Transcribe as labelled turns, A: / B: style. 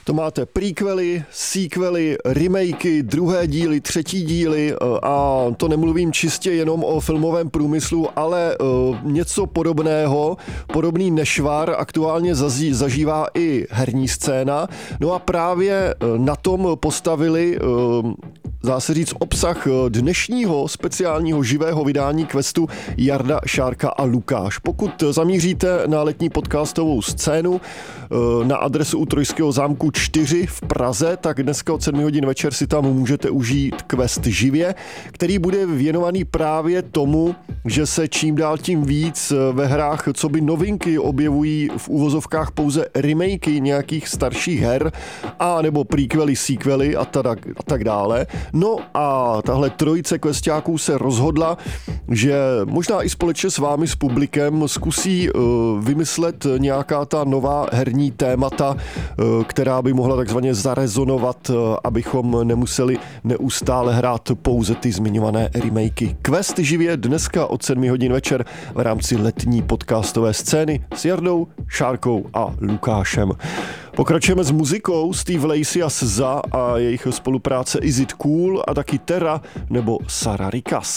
A: To máte prequely, sequely, remakey, druhé díly, třetí díly a to nemluvím čistě jenom o filmovém průmyslu, ale něco podobného, podobný nešvar aktuálně zažívá i herní scéna. No a právě na tom postavili, dá se říct, obsah dnešního speciálního živého vydání Questu Jarda, Šárka a Lukáš. Pokud zamíříte na letní podcastovou scénu na adresu u Trojského zámku 4 v Praze, tak dneska od 7 hodin večer si tam můžete užít Quest živě, který bude věnovaný právě tomu, že se čím dál tím víc ve hrách co by novinky objevují v uvozovkách pouze remakey nějakých starších her a nebo prequely, sequely a tak dále. No a tahle trojice questáků se rozhodla, že možná i společně s vámi, s publikem, zkusí vymyslet nějaká ta nová herní témata, která by mohla takzvaně zarezonovat, abychom nemuseli neustále hrát pouze ty zmiňované remakey. Quest živě dneska od 7 hodin večer v rámci letní podcastové scény s Jardou, Šárkou a Lukášem. Pokračujeme s muzikou Steve Lacy a SZA a jejich spolupráce Is It Cool a taky Terra nebo Sarah Rikas.